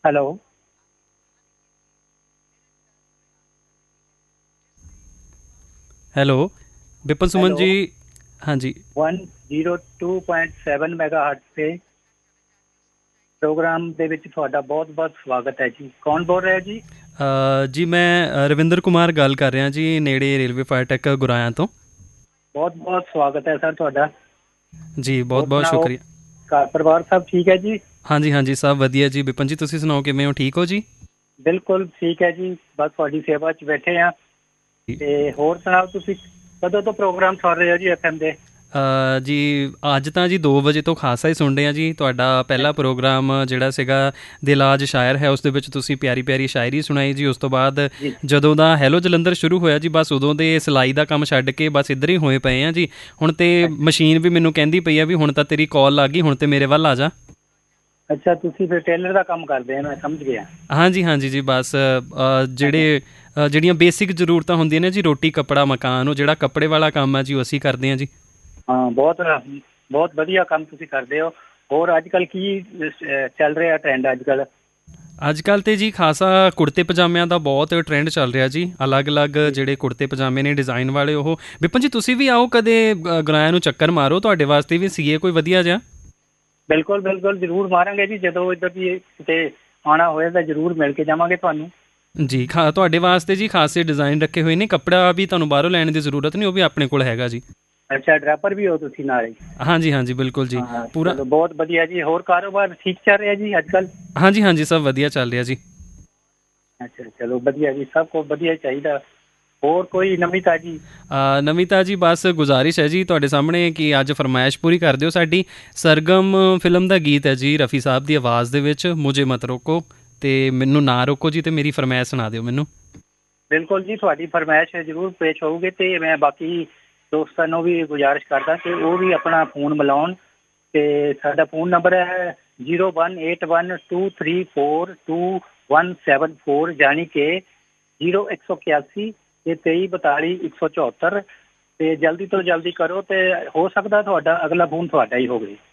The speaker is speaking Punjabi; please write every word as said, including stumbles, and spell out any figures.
Hello. Hello Vipan Suman hello. जी। हाँ जी। One zero two point seven mega hurt पे प्रोग्राम ਦੇ ਵਿੱਚ ਤੁਹਾਡਾ ਬਹੁਤ ਬਹੁਤ ਸਵਾਗਤ ਹੈ ਜੀ। ਕੌਣ ਬੋਲ ਰਿਹਾ ਜੀ? ਅ, ਜੀ ਮੈਂ ਅ, ਰਵਿੰਦਰ ਕੁਮਾਰ ਗੱਲ ਕਰ ਰਿਹਾ ਜੀ, ਨੇੜੇ ਰੇਲਵੇ ਫਾਟਕ ਗੁਰਾਇਆ ਤੋਂ। ਬਹੁਤ ਬਹੁਤ ਸਵਾਗਤ ਹੈ ਸਰ ਤੁਹਾਡਾ। ਜੀ ਬਹੁਤ ਹੋਰ ਬਹੁਤ ਸੁਣਾਓ, ਸ਼ੁਕਰੀਆ। ਘਰ ਪਰਿਵਾਰ ਸਭ ਠੀਕ ਹੈ ਜੀ? ਹਾਂਜੀ ਹਾਂਜੀ ਸਭ ਵਧੀਆ ਜੀ। ਵਿਪਨ ਜੀ ਤੁਸੀਂ ਸੁਣਾਓ, ਕਿਵੇਂ ਹੋ? ਠੀਕ ਹੋ ਜੀ? ਬਿਲਕੁਲ ਠੀਕ ਹੈ ਜੀ, ਬਸ ਤੁਹਾਡੀ ਸੇਵਾ 'ਚ ਬੈਠੇ ਹਾਂ। ਤੇ ਹੋਰ ਸੁਣਾਓ, ਤੁਸੀਂ ਕਦੋਂ ਤੋਂ ਪ੍ਰੋਗਰਾਮ ਸੁਣ ਰਹੇ ਹੋ ਜੀ ਐਫ ਐਮ ਦੇ? ਅ, ਜੀ ਅੱਜ ਤਾਂ ਜੀ ਦੋ ਵਜੇ ਤੋਂ ਖਾਸਾ ਹੀ ਸੁਣ ਰਹੇ ਹਾਂ ਜੀ। ਤੁਹਾਡਾ ਪਹਿਲਾ ਪ੍ਰੋਗਰਾਮ ਜਿਹੜਾ ਸੀਗਾ ਦਿਲਾਜ ਸ਼ਾਇਰ ਹੈ, ਉਸ ਦੇ ਵਿੱਚ ਤੁਸੀਂ ਪਿਆਰੀ ਪਿਆਰੀ ਸ਼ਾਇਰੀ ਸੁਣਾਈ ਜੀ। ਉਸ ਤੋਂ ਬਾਅਦ ਜੀ ਜਦੋਂ ਦਾ ਹੈਲੋ ਜਲੰਧਰ ਸ਼ੁਰੂ ਹੋਇਆ ਜੀ, ਬਸ ਉਦੋਂ ਦੇ ਸਿਲਾਈ ਦਾ ਕੰਮ ਛੱਡ ਕੇ ਬਸ ਇੱਧਰ ਹੀ ਹੋਏ ਪਏ ਹਾਂ ਜੀ। ਹੁਣ ਤੇ ਮਸ਼ੀਨ ਵੀ ਮੈਨੂੰ ਕਹਿੰਦੀ ਪਈ ਆ ਵੀ ਹੁਣ ਤਾਂ ਤੇਰੀ ਕਾਲ ਲੱਗ ਗਈ, ਹੁਣ ਤੇ ਮੇਰੇ ਵੱਲ ਆ ਜਾ। ਅੱਛਾ, ਤੁਸੀਂ ਫਿਰ ਟੇਲਰ ਦਾ ਕੰਮ ਕਰਦੇ ਆ, ਮੈਂ ਸਮਝ ਗਿਆ। ਹਾਂਜੀ ਹਾਂਜੀ ਜੀ ਬਸ ਅ, ਜਿਹੜੇ ਅ, ਜਿਹੜੀਆਂ ਬੇਸਿਕ ਜ਼ਰੂਰਤਾਂ ਹੁੰਦੀਆਂ ਨੇ ਜੀ, ਰੋਟੀ ਕੱਪੜਾ ਮਕਾਨ, ਉਹ ਜਿਹੜਾ ਕੱਪੜੇ ਵਾਲਾ ਕੰਮ ਹੈ ਜੀ ਉਹ ਅਸੀਂ ਕਰਦੇ ਹਾਂ ਜੀ। ਹਾਂ, ਬਹੁਤ ਬਹੁਤ ਵਧੀਆ ਕੰਮ ਤੁਸੀਂ ਕਰਦੇ ਹੋ। ਹੋਰ ਅੱਜ ਕੱਲ੍ਹ ਕੀ ਅਹ, ਚੱਲ ਰਿਹਾ ਟ੍ਰੈਂਡ ਅੱਜ ਕੱਲ੍ਹ? ਅੱਜ ਕੱਲ੍ਹ ਤੇ ਜੀ ਖਾਸਾ ਕੁੜਤੇ ਪਜਾਮਿਆਂ ਦਾ ਬਹੁਤ ਟਰੈਂਡ ਚੱਲ ਰਿਹਾ ਜੀ। ਅਲੱਗ-ਅਲੱਗ ਜਿਹੜੇ ਕੁੜਤੇ ਪਜਾਮੇ ਨੇ ਡਿਜ਼ਾਈਨ ਵਾਲੇ, ਉਹ ਵਿਪਨ ਜੀ ਤੁਸੀਂ ਵੀ ਆਓ ਕਦੇ ਅ, ਗੁਰਾਇਆ ਨੂੰ ਚੱਕਰ ਮਾਰੋ, ਤੁਹਾਡੇ ਵਾਸਤੇ ਵੀ ਸੀਏ ਕੋਈ ਵਧੀਆ ਜਿਹਾ। ਬਿਲਕੁਲ ਬਿਲਕੁਲ, ਜ਼ਰੂਰ ਮਾਰਾਂਗੇ ਜੀ। ਜਦੋਂ ਇੱਧਰ ਵੀ ਕਿਤੇ ਆਉਣਾ ਹੋਇਆ ਤਾਂ ਜ਼ਰੂਰ ਮਿਲ ਕੇ ਜਾਵਾਂਗੇ ਤੁਹਾਨੂੰ। ਜੀ ਖਾ ਤੁਹਾਡੇ ਵਾਸਤੇ ਜੀ ਖਾਸੇ ਡਿਜ਼ਾਈਨ ਰੱਖੇ ਹੋਏ ਨੇ। ਕੱਪੜਾ ਵੀ ਤੁਹਾਨੂੰ ਬਾਹਰੋਂ ਲੈਣ ਦੀ ਜ਼ਰੂਰਤ ਨਹੀਂ, ਉਹ ਵੀ ਆਪਣੇ ਕੋਲ ਹੈਗਾ ਜੀ। ਅੱਛਾ, ਡਰਾਈਵਰ ਵੀ ਹੋ ਤੁਸੀਂ ਨਾਲ ਹੀ? ਹਾਂਜੀ ਹਾਂਜੀ ਬਿਲਕੁਲ ਜੀ। ਹਾਂ ਪੂਰਾ ਚਲੋ, ਬਹੁਤ ਵਧੀਆ ਜੀ। ਹੋਰ ਕਾਰੋਬਾਰ ਠੀਕ ਚੱਲ ਰਿਹਾ ਜੀ ਅੱਜ ਕੱਲ੍ਹ? ਹਾਂਜੀ ਹਾਂਜੀ ਸਭ ਵਧੀਆ ਚੱਲ ਰਿਹਾ ਜੀ। ਅੱਛਾ ਚਲੋ, ਵਧੀਆ ਜੀ, ਸਭ ਕੁਛ ਵਧੀਆ ਚਾਹੀਦਾ। ਹੋਰ ਕੋਈ ਨਵੀਂ ਤਾਜੀ? ਅ, ਨਵੀਂ ਤਾਂ ਜੀ ਬਸ ਗੁਜ਼ਾਰਿਸ਼ ਹੈ ਜੀ ਤੁਹਾਡੇ ਸਾਹਮਣੇ ਕਿ ਅੱਜ ਫਰਮਾਇਸ਼ ਪੂਰੀ ਕਰ ਦਿਓ ਸਾਡੀ। ਸਰਗਮ ਫਿਲਮ ਦਾ ਗੀਤ ਹੈ ਜੀ, ਰਫੀ ਸਾਹਿਬ ਦੀ ਆਵਾਜ਼ ਦੇ ਵਿੱਚ, ਮੁਝੇ ਮਤ ਰੋਕੋ। ਅਤੇ ਮੈਨੂੰ ਨਾ ਰੋਕੋ ਜੀ, ਅਤੇ ਮੇਰੀ ਫਰਮਾਇਸ਼ ਸੁਣਾ ਦਿਓ ਮੈਨੂੰ। ਬਿਲਕੁਲ ਜੀ, ਤੁਹਾਡੀ ਫਰਮਾਇਸ਼ ਜ਼ਰੂਰ ਪੇਸ਼ ਹੋਊਗੀ। ਅਤੇ ਮੈਂ ਬਾਕੀ ਦੋਸਤਾਂ ਨੂੰ ਵੀ ਗੁਜ਼ਾਰਿਸ਼ ਕਰਦਾ ਕਿ ਉਹ ਵੀ ਆਪਣਾ ਫੋਨ ਮਿਲਾਉਣ। ਅਤੇ ਸਾਡਾ ਫੋਨ ਨੰਬਰ ਹੈ zero one eight one two three four two one seven four, ਜਾਣੀ ਕਿ ਜ਼ੀਰੋ ਇੱਕ ਸੌ ਇਕਿਆਸੀ ਅਤੇ ਤੇਈ ਬਤਾਲੀ ਇੱਕ ਸੌ ਚੁਹੱਤਰ। ਅਤੇ ਜਲਦੀ ਤੋਂ ਜਲਦੀ ਕਰੋ, ਅਤੇ ਹੋ ਸਕਦਾ ਤੁਹਾਡਾ ਅਗਲਾ ਫੋਨ ਤੁਹਾਡਾ ਹੀ ਹੋਵੇ।